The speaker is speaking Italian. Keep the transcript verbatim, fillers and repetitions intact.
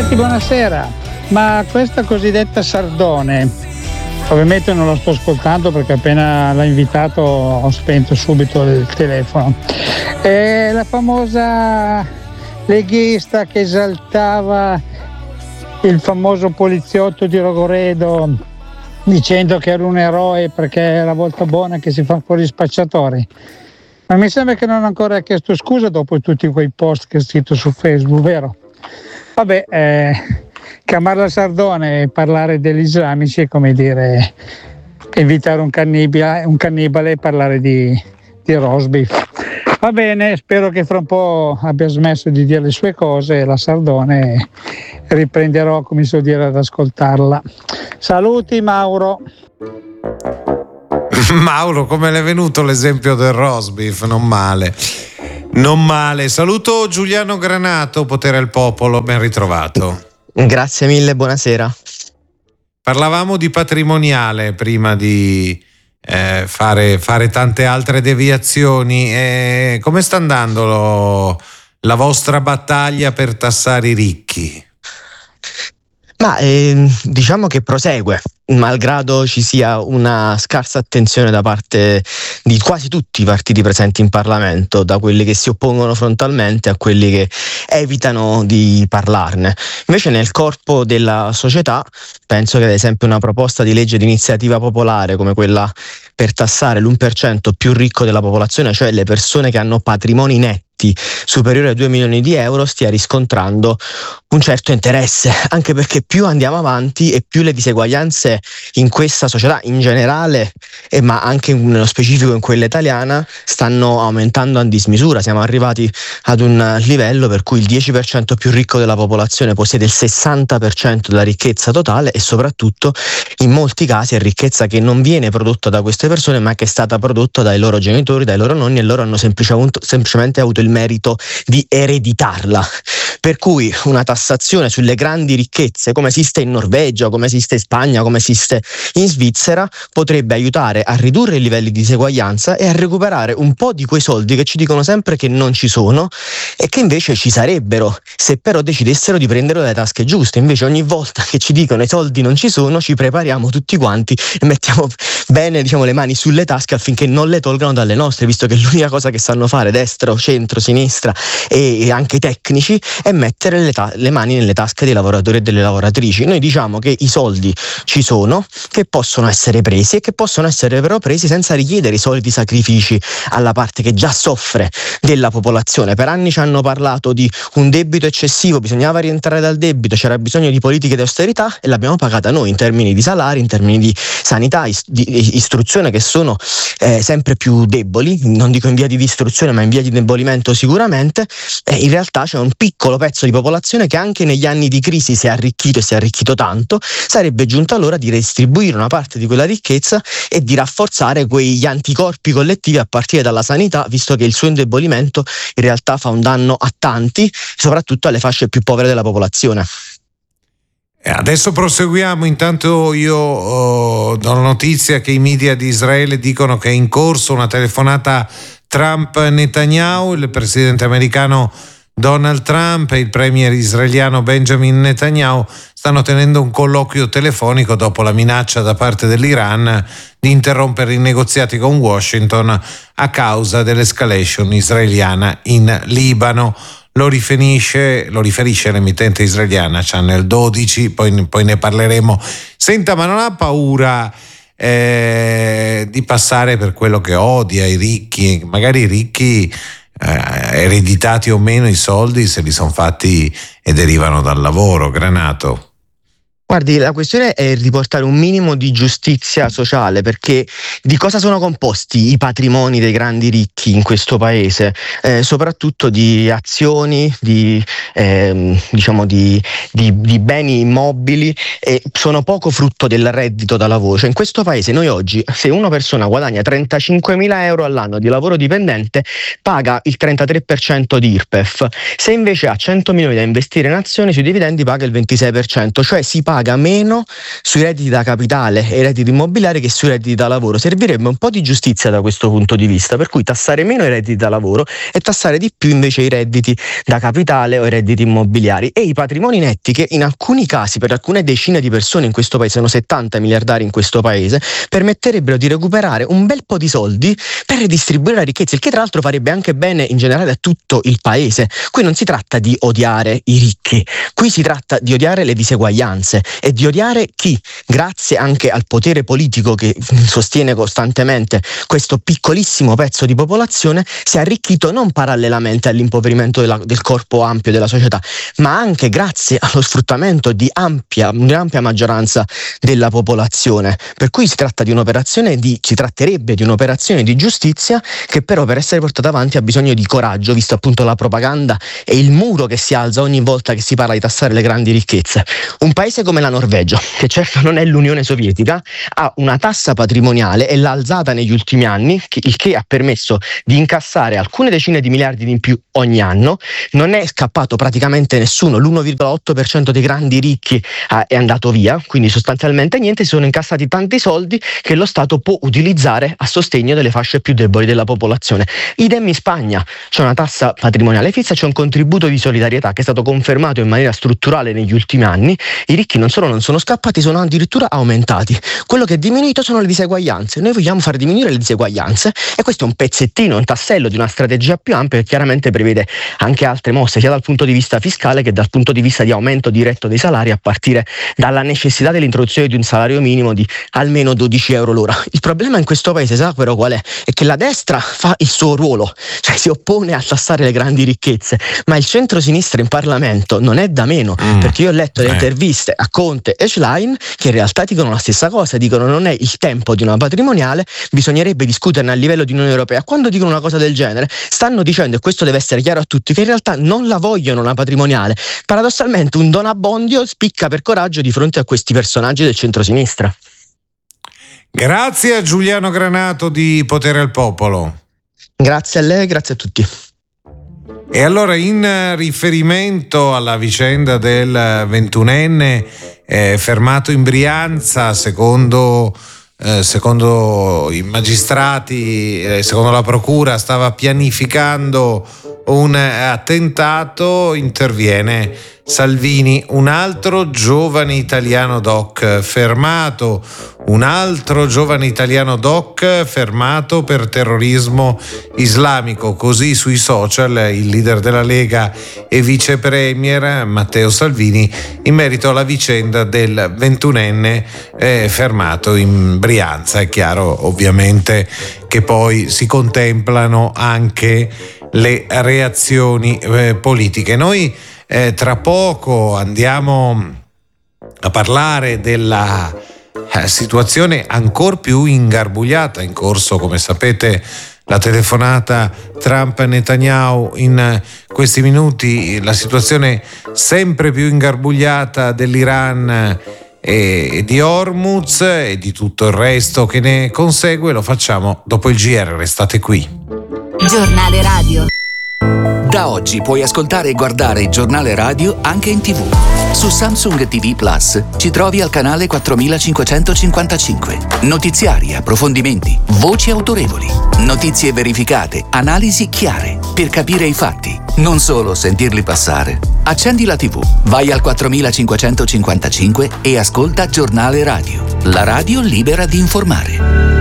Sì, buonasera, ma questa cosiddetta Sardone, ovviamente non la sto ascoltando perché appena l'ha invitato ho spento subito il telefono, è la famosa leghista che esaltava il famoso poliziotto di Rogoredo dicendo che era un eroe perché è la volta buona che si fa fuori gli spacciatori. Ma mi sembra che non ha ancora chiesto scusa dopo tutti quei post che ha scritto su Facebook, vero? Vabbè, eh, chiamarla Sardone e parlare degli islamici è come dire invitare un cannibale, un cannibale e parlare di, di roast beef. Va bene, spero che fra un po' abbia smesso di dire le sue cose, la Sardone, e riprenderò, come si può dire, ad ascoltarla. Saluti Mauro. Mauro, come le è venuto l'esempio del roast beef? Non male, non male. Saluto Giuliano Granato, Potere al Popolo, ben ritrovato. Grazie mille, buonasera. Parlavamo di patrimoniale prima di eh, fare, fare tante altre deviazioni. Eh, come sta andando lo, la vostra battaglia per tassare i ricchi? Ma eh, diciamo che prosegue, malgrado ci sia una scarsa attenzione da parte di quasi tutti i partiti presenti in Parlamento, da quelli che si oppongono frontalmente a quelli che evitano di parlarne. Invece nel corpo della società penso che ad esempio una proposta di legge di iniziativa popolare come quella per tassare l'uno per cento più ricco della popolazione, cioè le persone che hanno patrimoni netti superiore a due milioni di euro, stia riscontrando un certo interesse, anche perché più andiamo avanti e più le diseguaglianze in questa società in generale, e ma anche nello specifico in quella italiana, stanno aumentando a dismisura. Siamo arrivati ad un livello per cui il dieci per cento più ricco della popolazione possiede il sessanta per cento della ricchezza totale, e soprattutto in molti casi è ricchezza che non viene prodotta da queste persone ma che è stata prodotta dai loro genitori, dai loro nonni, e loro hanno semplicemente avuto il merito di ereditarla. Per cui una tassazione sulle grandi ricchezze, come esiste in Norvegia, come esiste in Spagna, come esiste in Svizzera, potrebbe aiutare a ridurre i livelli di diseguaglianza e a recuperare un po' di quei soldi che ci dicono sempre che non ci sono e che invece ci sarebbero se però decidessero di prenderlo dalle tasche giuste. Invece ogni volta che ci dicono i soldi non ci sono, ci prepariamo tutti quanti e mettiamo bene, diciamo, le mani sulle tasche affinché non le tolgano dalle nostre, visto che l'unica cosa che sanno fare destra, centro, sinistra e anche i tecnici è mettere le, ta- le mani nelle tasche dei lavoratori e delle lavoratrici. Noi diciamo che i soldi ci sono, che possono essere presi e che possono essere però presi senza richiedere i soliti sacrifici alla parte che già soffre della popolazione. Per anni ci hanno parlato di un debito eccessivo, bisognava rientrare dal debito, c'era bisogno di politiche di austerità e l'abbiamo pagata noi in termini di salari, in termini di sanità, ist- di istruzione, che sono eh, sempre più deboli, non dico in via di distruzione ma in via di indebolimento sicuramente. Eh, in realtà c'è un piccolo pezzo di popolazione che anche negli anni di crisi si è arricchito e si è arricchito tanto. Sarebbe giunta l'ora di redistribuire una parte di quella ricchezza e di rafforzare quegli anticorpi collettivi a partire dalla sanità, visto che il suo indebolimento in realtà fa un danno a tanti, soprattutto alle fasce più povere della popolazione. Adesso proseguiamo. Intanto io oh, do la notizia che i media di Israele dicono che è in corso una telefonata Trump-Netanyahu. Il presidente americano Donald Trump e il premier israeliano Benjamin Netanyahu stanno tenendo un colloquio telefonico dopo la minaccia da parte dell'Iran di interrompere i negoziati con Washington a causa dell'escalation israeliana in Libano. Lo riferisce, lo riferisce l'emittente israeliana Channel dodici, poi, poi ne parleremo. Senta, ma non ha paura eh, di passare per quello che odia i ricchi? Magari i ricchi, eh, ereditati o meno, i soldi se li sono fatti e derivano dal lavoro. Granato. Guardi, la questione è riportare un minimo di giustizia sociale, perché di cosa sono composti i patrimoni dei grandi ricchi in questo paese? Eh, soprattutto di azioni, di, eh, diciamo di, di, di beni immobili, e sono poco frutto del reddito da lavoro. Cioè in questo paese noi oggi, se una persona guadagna trentacinquemila euro all'anno di lavoro dipendente, paga il trentatré per cento di I R P E F. Se invece ha cento milioni da investire in azioni, sui dividendi paga il ventisei per cento, cioè si paga paga meno sui redditi da capitale e i redditi immobiliari che sui redditi da lavoro. Servirebbe un po' di giustizia da questo punto di vista, per cui tassare meno i redditi da lavoro e tassare di più invece i redditi da capitale o i redditi immobiliari, e i patrimoni netti, che in alcuni casi per alcune decine di persone in questo paese, sono settanta miliardari in questo paese, permetterebbero di recuperare un bel po' di soldi per ridistribuire la ricchezza, il che tra l'altro farebbe anche bene in generale a tutto il paese. Qui non si tratta di odiare i ricchi, qui si tratta di odiare le diseguaglianze e di odiare chi, grazie anche al potere politico che sostiene costantemente questo piccolissimo pezzo di popolazione, si è arricchito non parallelamente all'impoverimento della, del corpo ampio della società, ma anche grazie allo sfruttamento di ampia, un'ampia maggioranza della popolazione. Per cui si tratta di un'operazione di, si tratterebbe di un'operazione di giustizia che però per essere portata avanti ha bisogno di coraggio, visto appunto la propaganda e il muro che si alza ogni volta che si parla di tassare le grandi ricchezze. Un paese come la Norvegia, che certo non è l'Unione Sovietica, ha una tassa patrimoniale e l'ha alzata negli ultimi anni, il che ha permesso di incassare alcune decine di miliardi di in più ogni anno. Non è scappato praticamente nessuno, l'uno virgola otto per cento dei grandi ricchi eh, è andato via, quindi sostanzialmente niente, si sono incassati tanti soldi che lo Stato può utilizzare a sostegno delle fasce più deboli della popolazione. Idem in Spagna, c'è una tassa patrimoniale fissa, c'è un contributo di solidarietà che è stato confermato in maniera strutturale negli ultimi anni. I ricchi non solo non sono scappati, sono addirittura aumentati. Quello che è diminuito sono le diseguaglianze. Noi vogliamo far diminuire le diseguaglianze e questo è un pezzettino, un tassello di una strategia più ampia che chiaramente prevede anche altre mosse, sia dal punto di vista fiscale che dal punto di vista di aumento diretto dei salari, a partire dalla necessità dell'introduzione di un salario minimo di almeno dodici euro l'ora. Il problema in questo paese, sa però qual è? È che la destra fa il suo ruolo, cioè si oppone a tassare le grandi ricchezze, ma il centro-sinistra in Parlamento non è da meno, mm. perché io ho letto le interviste a Conte e Schlein che in realtà dicono la stessa cosa, dicono non è il tempo di una patrimoniale, bisognerebbe discuterne a livello di Unione Europea. Quando dicono una cosa del genere stanno dicendo, e questo deve essere chiaro a tutti, che in realtà non la vogliono una patrimoniale. Paradossalmente un Don Abbondio spicca per coraggio di fronte a questi personaggi del centro-sinistra. Grazie a Giuliano Granato di Potere al Popolo. Grazie a lei, grazie a tutti. E allora, in riferimento alla vicenda del ventunenne eh, fermato in Brianza, secondo, eh, secondo i magistrati, eh, secondo la procura, stava pianificando un attentato, interviene Salvini. Un altro giovane italiano doc fermato, un altro giovane italiano doc fermato per terrorismo islamico. Così sui social il leader della Lega e vice premier Matteo Salvini in merito alla vicenda del ventunenne eh, fermato in Brianza. È chiaro ovviamente che poi si contemplano anche le reazioni eh, politiche. Noi eh, tra poco andiamo a parlare della eh, situazione ancor più ingarbugliata in corso, come sapete, la telefonata Trump-Netanyahu in questi minuti, la situazione sempre più ingarbugliata dell'Iran e di Hormuz e di tutto il resto che ne consegue. Lo facciamo dopo il G R, restate qui. Giornale Radio. Da oggi puoi ascoltare e guardare il giornale radio anche in tivù. Su Samsung T V Plus ci trovi al canale quattromilacinquecentocinquantacinque. Notiziari, approfondimenti, voci autorevoli, notizie verificate, analisi chiare, per capire i fatti, non solo sentirli passare. Accendi la tivù, vai al quattromilacinquecentocinquantacinque e ascolta Giornale Radio, la radio libera di informare.